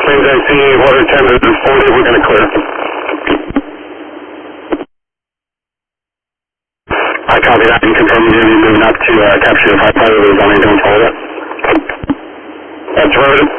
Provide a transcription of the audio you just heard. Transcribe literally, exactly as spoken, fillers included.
Plains I C, water temperature is forty, we're going to clear. I copy that and confirm you're moving up to uh, capture the five pilot on and don't follow that. That's right.